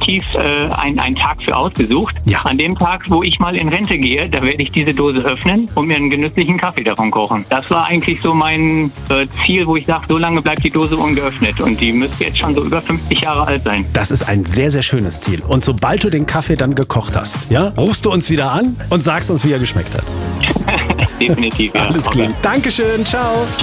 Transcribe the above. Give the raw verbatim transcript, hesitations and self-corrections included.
definitiv äh, einen, einen Tag für ausgesucht. Ja. An dem Tag, wo ich mal in Rente gehe, da werde ich diese Dose öffnen und mir einen genüsslichen Kaffee davon kochen. Das war eigentlich so mein äh, Ziel, wo ich sage, so lange bleibt die Dose ungeöffnet. Und die müsste jetzt schon so über fünfzig Jahre alt sein. Das ist ein sehr, sehr schönes Ziel. Und sobald du den Kaffee dann gekocht hast, ja, rufst du uns wieder an und sagst uns, wie er geschmeckt hat. Definitiv, ja. Alles klar. Okay. Dankeschön, ciao.